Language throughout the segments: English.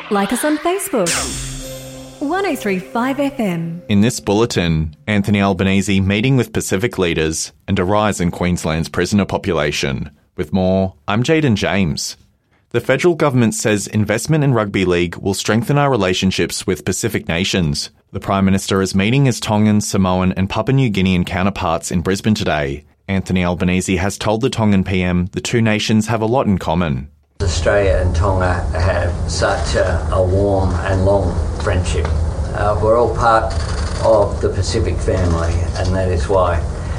Like us on Facebook. 1035 FM. In this bulletin, Anthony Albanese meeting with Pacific leaders and a rise in Queensland's prisoner population. With more, I'm Jaden James. The federal government says investment in rugby league will strengthen our relationships with Pacific nations. The Prime Minister is meeting his Tongan, Samoan and Papua New Guinean counterparts in Brisbane today. Anthony Albanese has told the Tongan PM the two nations have a lot in common. Australia and Tonga have such a warm and long friendship. We're all part of the Pacific family, and that is why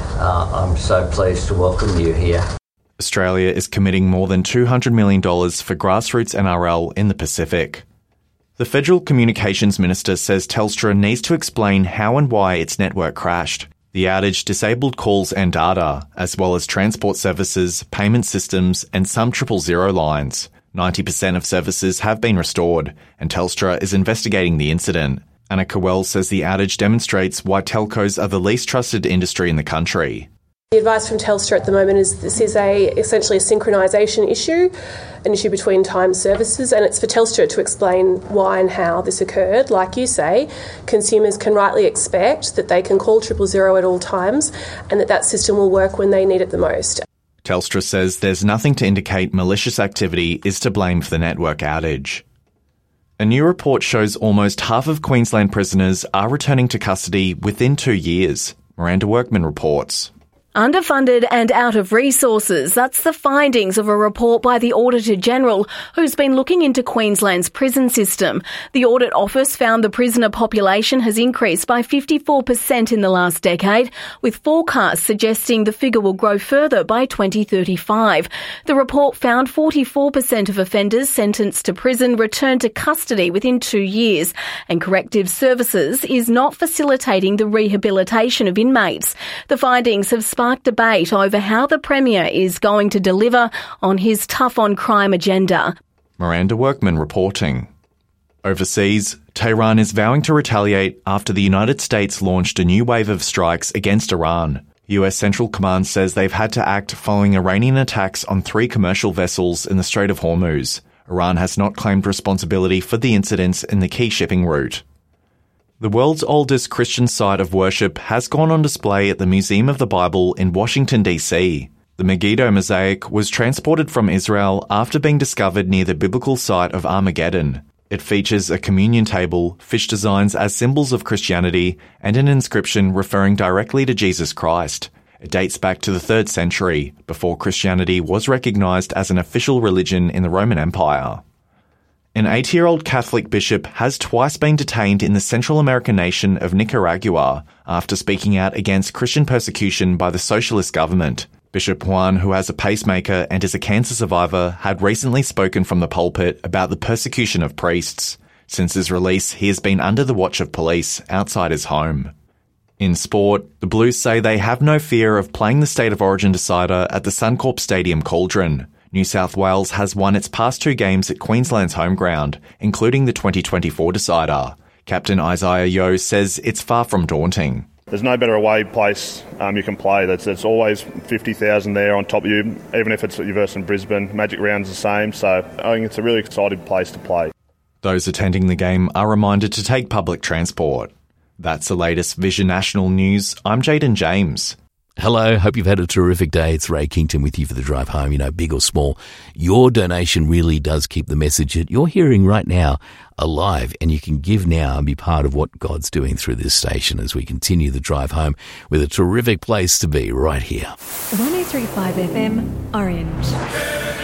I'm so pleased to welcome you here. Australia is committing more than $200 million for grassroots NRL in the Pacific. The Federal Communications Minister says Telstra needs to explain how and why its network crashed. The outage disabled calls and data, as well as transport services, payment systems and some 000 lines. 90% of services have been restored, and Telstra is investigating the incident. Anna Cowell says the outage demonstrates why telcos are the least trusted industry in the country. The advice from Telstra at the moment is this is essentially a synchronisation issue, an issue between time services, and it's for Telstra to explain why and how this occurred. Like you say, consumers can rightly expect that they can call 000 at all times and that system will work when they need it the most. Telstra says there's nothing to indicate malicious activity is to blame for the network outage. A new report shows almost half of Queensland prisoners are returning to custody within 2 years. Miranda Workman reports. Underfunded and out of resources. That's the findings of a report by the Auditor-General, who's been looking into Queensland's prison system. The Audit Office found the prisoner population has increased by 54% in the last decade, with forecasts suggesting the figure will grow further by 2035. The report found 44% of offenders sentenced to prison returned to custody within 2 years, and Corrective Services is not facilitating the rehabilitation of inmates. The findings have sparked debate over how the Premier is going to deliver on his tough-on-crime agenda. Miranda Workman reporting. Overseas, Tehran is vowing to retaliate after the United States launched a new wave of strikes against Iran. US Central Command says they've had to act following Iranian attacks on 3 commercial vessels in the Strait of Hormuz. Iran has not claimed responsibility for the incidents in the key shipping route. The world's oldest Christian site of worship has gone on display at the Museum of the Bible in Washington, D.C. The Megiddo mosaic was transported from Israel after being discovered near the biblical site of Armageddon. It features a communion table, fish designs as symbols of Christianity, and an inscription referring directly to Jesus Christ. It dates back to the 3rd century, before Christianity was recognized as an official religion in the Roman Empire. An 80-year-old Catholic bishop has twice been detained in the Central American nation of Nicaragua after speaking out against Christian persecution by the socialist government. Bishop Juan, who has a pacemaker and is a cancer survivor, had recently spoken from the pulpit about the persecution of priests. Since his release, he has been under the watch of police outside his home. In sport, the Blues say they have no fear of playing the State of Origin decider at the Suncorp Stadium Cauldron. New South Wales has won its past 2 games at Queensland's home ground, including the 2024 decider. Captain Isaiah Yeo says it's far from daunting. There's no better away place you can play. There's always 50,000 there on top of you, even if it's versus Brisbane. Magic Round's the same, so I think it's a really exciting place to play. Those attending the game are reminded to take public transport. That's the latest Vision National News. I'm Jaden James. Hello, hope you've had a terrific day. It's Ray Kington with you for the drive home. You know, big or small, your donation really does keep the message that you're hearing right now alive, and you can give now and be part of what God's doing through this station as we continue the drive home with a terrific place to be right here. 1035 FM, Orange.